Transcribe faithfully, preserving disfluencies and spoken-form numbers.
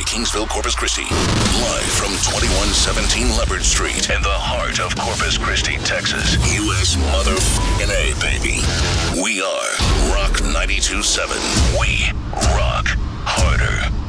Kingsville, Corpus Christi. Live from twenty-one seventeen Leopard Street in the heart of Corpus Christi, Texas. U S motherfucking A, baby. We are Rock ninety-two point seven. We rock harder.